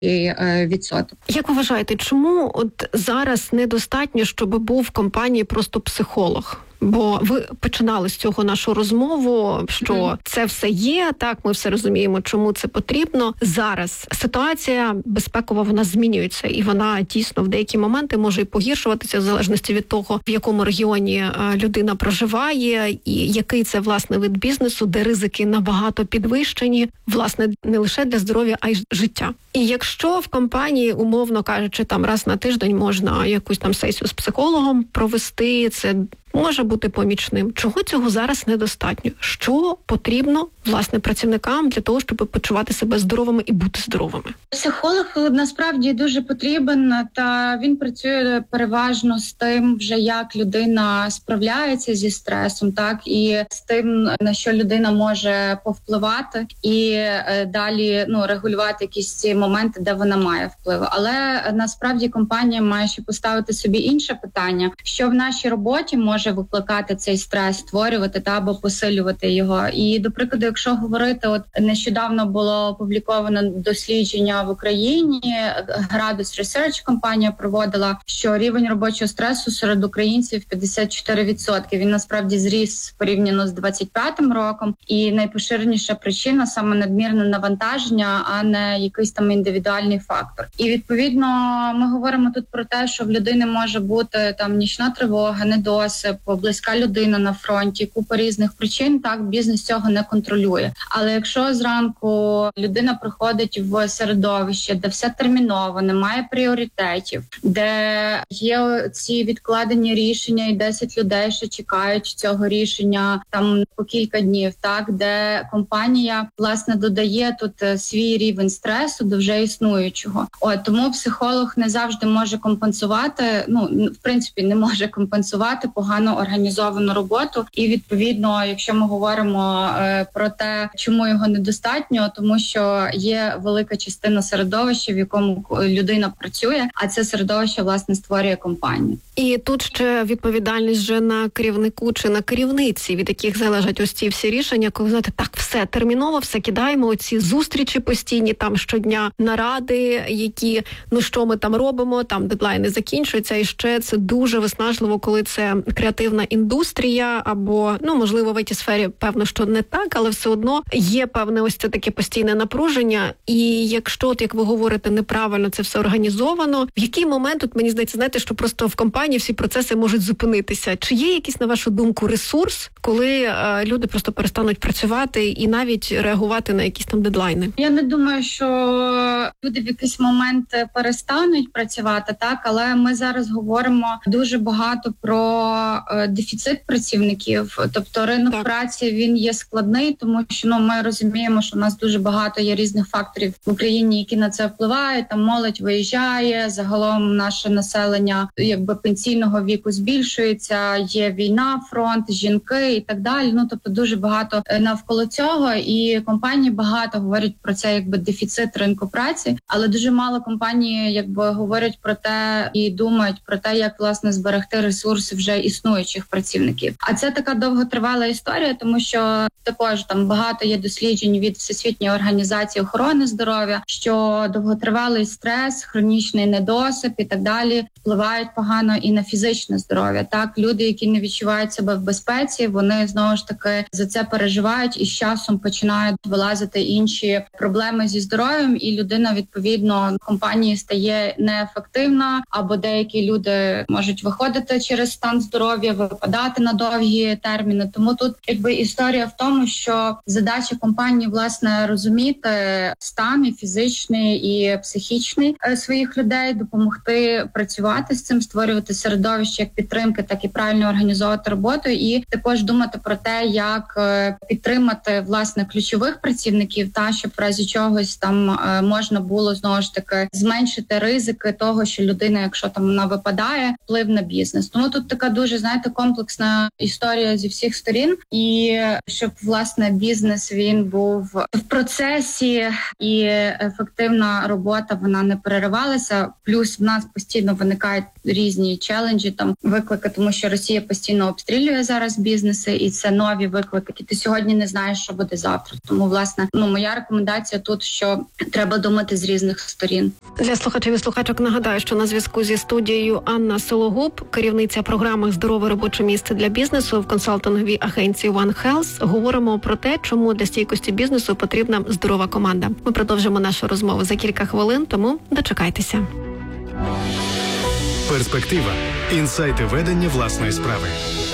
відсоток. Як ви вважаєте, чому от зараз недостатньо, щоб був в компанії просто психолог? Бо ви починали з цього нашу розмову, що це все є, так, ми все розуміємо, чому це потрібно. Зараз ситуація безпекова, вона змінюється, і вона дійсно в деякі моменти може і погіршуватися в залежності від того, в якому регіоні людина проживає, і який це, власне, вид бізнесу, де ризики набагато підвищені, власне, не лише для здоров'я, а й життя. І якщо в компанії, умовно кажучи, там раз на тиждень можна якусь там сесію з психологом провести, це може бути помічним. Чого цього зараз недостатньо? Що потрібно, власне, працівникам для того, щоб почувати себе здоровими і бути здоровими? Психолог насправді дуже потрібен, та він працює переважно з тим, вже як людина справляється зі стресом, так, і з тим, на що людина може повпливати, і далі регулювати якісь ці моменти, де вона має вплив. Але насправді компанія має ще поставити собі інше питання, що в нашій роботі може викликати цей стрес, створювати або посилювати його. І, до прикладу, якщо говорити, от нещодавно було опубліковано дослідження в Україні, Gradus Research компанія проводила, що рівень робочого стресу серед українців 54%. Він насправді зріс порівняно з 25-м роком. І найпоширеніша причина саме надмірне навантаження, а не якийсь там індивідуальний фактор. І відповідно ми говоримо тут про те, що в людини може бути там нічна тривога, недосип, близька людина на фронті, купа різних причин, так, бізнес цього не контролює. Але якщо зранку людина приходить в середовище, де все терміново, немає пріоритетів, де є ці відкладені рішення і 10 людей, що чекають цього рішення там по кілька днів, так, де компанія, власне, додає тут свій рівень стресу до вже існуючого. Тому психолог не завжди може компенсувати, в принципі, не може компенсувати погано організовану роботу. І, відповідно, якщо ми говоримо про те, чому його недостатньо, тому що є велика частина середовища, в якому людина працює, а це середовище, власне, створює компанію. І тут ще відповідальність вже на керівнику чи на керівниці, від яких залежать ось ці всі рішення, коли, знаєте, так, все терміново, все кидаємо, оці зустрічі постійні, там щодня наради, які, що ми там робимо, там дедлайни закінчуються, і ще це дуже виснажливо, коли це креативна індустрія, або, можливо, в IT-сфері, певно, що не так, але все одно є певне ось це таке постійне напруження, і якщо, от, як ви говорите, неправильно це все організовано, в який момент, тут, мені здається, знаєте, що просто в компанії всі процеси можуть зупинитися? Чи є якийсь, на вашу думку, ресурс, коли люди просто перестануть працювати і навіть реагувати на якісь там дедлайни? Я не думаю, що люди в якийсь момент перестануть працювати, так, але ми зараз говоримо дуже багато про дефіцит працівників, тобто ринок праці, він є складний, тому що ми розуміємо, що у нас дуже багато є різних факторів в Україні, які на це впливають. Там молодь виїжджає, загалом наше населення пенсійного віку збільшується, є війна, фронт, жінки і так далі. Тобто дуже багато навколо цього, і компанії багато говорять про це дефіцит ринку праці, але дуже мало компаній говорять про те і думають про те, як власне зберегти ресурси вже існуючих працівників. А це така довготривала історія, тому що також там багато є досліджень від Всесвітньої організації охорони здоров'я, що довготривалий стрес, хронічний недосип і так далі впливають погано і на фізичне здоров'я. Так, люди, які не відчувають себе в безпеці, вони знову ж таки за це переживають і з часом починають вилазити інші проблеми зі здоров'ям, і людина, відповідно, в компанії стає неефективна, або деякі люди можуть виходити через стан здоров'я, випадати на довгі терміни. Тому тут історія в тому, що задача компанії, власне, розуміти стан і фізичний, і психічний своїх людей, допомогти працювати з цим, створювати середовище як підтримки, так і правильно організовувати роботу, і також думати про те, як підтримати, власне, ключових працівників, щоб в разі чогось там можна було, знову ж таки, зменшити ризики того, що людина, якщо там вона випадає, вплив на бізнес. Тому тут така дуже, комплексна історія зі всіх сторін, і щоб, власне, бізнес, він був в процесі, і ефективна робота, вона не переривалася. Плюс в нас постійно виникають різні челенджі, там виклики, тому що Росія постійно обстрілює зараз бізнеси, і це нові виклики. І ти сьогодні не знаєш, що буде завтра. Тому, власне, моя рекомендація тут, що треба думати з різних сторін. Для слухачів і слухачок нагадаю, що на зв'язку зі студією Анна Сологуб, керівниця програми «Здорове робоче місце для бізнесу» в консалтинговій агенції One Health. Говоримо про те, чому для стійкості бізнесу потрібна здорова команда. Ми продовжимо нашу розмову за кілька хвилин, тому дочекайтеся. Перспектива. Інсайти ведення власної справи.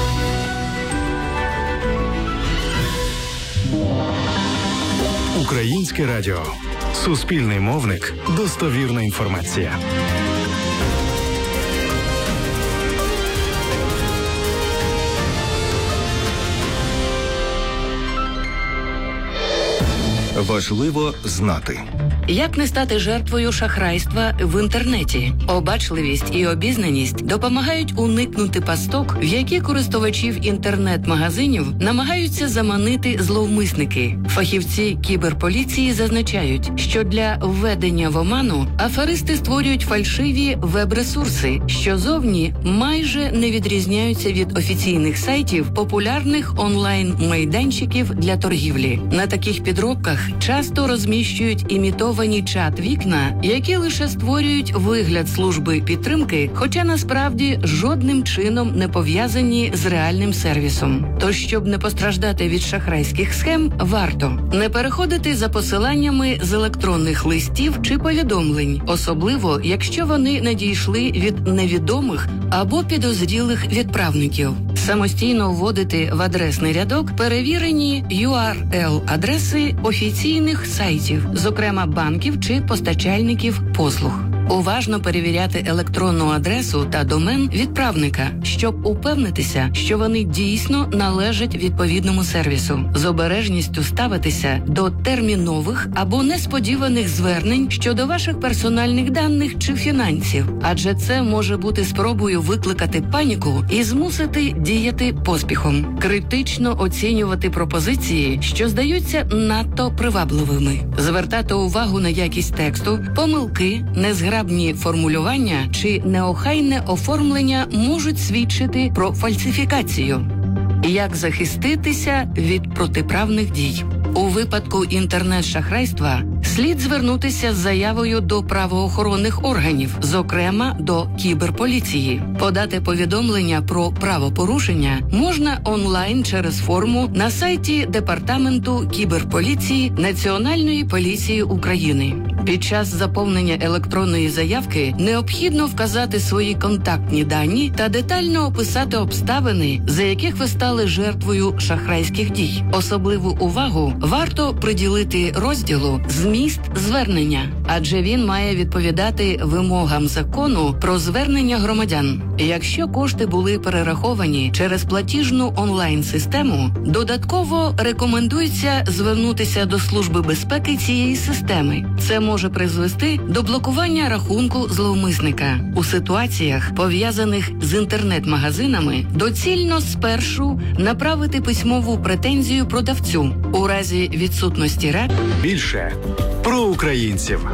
Українське радіо. Суспільний мовник. Достовірна інформація. Важливо знати. Як не стати жертвою шахрайства в інтернеті? Обачливість і обізнаність допомагають уникнути пасток, в які користувачів інтернет-магазинів намагаються заманити зловмисники. Фахівці кіберполіції зазначають, що для введення в оману аферисти створюють фальшиві веб-ресурси, що зовні майже не відрізняються від офіційних сайтів популярних онлайн-майданчиків для торгівлі. На таких підробках часто розміщують імітовані чат-вікна, які лише створюють вигляд служби підтримки, хоча насправді жодним чином не пов'язані з реальним сервісом. Тож, щоб не постраждати від шахрайських схем, варто не переходити за посиланнями з електронних листів чи повідомлень, особливо, якщо вони надійшли від невідомих або підозрілих відправників. Самостійно вводити в адресний рядок перевірені URL-адреси офіційних сайтів, зокрема банків чи постачальників послуг. Уважно перевіряти електронну адресу та домен відправника, щоб упевнитися, що вони дійсно належать відповідному сервісу. З обережністю ставитися до термінових або несподіваних звернень щодо ваших персональних даних чи фінансів, адже це може бути спробою викликати паніку і змусити діяти поспіхом. Критично оцінювати пропозиції, що здаються надто привабливими. Звертати увагу на якість тексту, помилки, незграбні формулювання чи неохайне оформлення можуть свідчити про фальсифікацію. Як захиститися від протиправних дій? У випадку інтернет-шахрайства слід звернутися з заявою до правоохоронних органів, зокрема до кіберполіції. Подати повідомлення про правопорушення можна онлайн через форму на сайті Департаменту кіберполіції Національної поліції України. Під час заповнення електронної заявки необхідно вказати свої контактні дані та детально описати обставини, за яких ви стали жертвою шахрайських дій. Особливу увагу варто приділити розділу «Зміст звернення», адже він має відповідати вимогам закону про звернення громадян. Якщо кошти були перераховані через платіжну онлайн-систему, додатково рекомендується звернутися до Служби безпеки цієї системи. Це може призвести до блокування рахунку зловмисника. У ситуаціях, пов'язаних з інтернет-магазинами, доцільно спершу направити письмову претензію продавцю. У разі відсутності Більше про українців.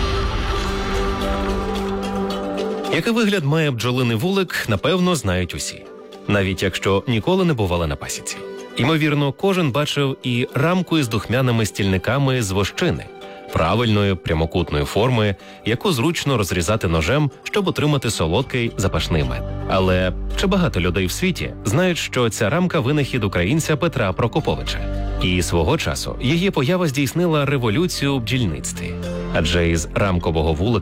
Який вигляд має бджолиний вулик, напевно, знають усі. Навіть якщо ніколи не бували на пасіці. Ймовірно, кожен бачив і рамку із духмяними стільниками з вощини, правильної прямокутної форми, яку зручно розрізати ножем, щоб отримати солодкий запашний мед. Але чи багато людей в світі знають, що ця рамка – винахід українця Петра Прокоповича? І свого часу її поява здійснила революцію у бджільництві. Адже із рамкового вулика